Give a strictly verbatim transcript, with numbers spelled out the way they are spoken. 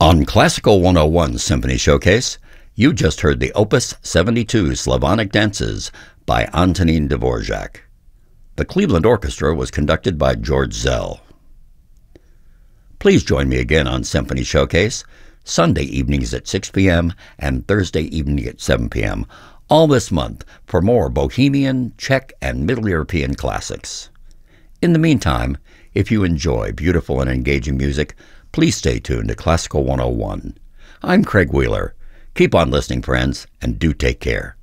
On Classical one oh one Symphony Showcase, you just heard the Opus seventy-two Slavonic Dances by Antonin Dvorak. The Cleveland Orchestra was conducted by George Szell. Please join me again on Symphony Showcase, Sunday evenings at six p.m. and Thursday evening at seven p.m., all this month for more Bohemian, Czech, and Middle European classics. In the meantime, if you enjoy beautiful and engaging music, please stay tuned to Classical one oh one. I'm Craig Wheeler. Keep on listening, friends, and do take care.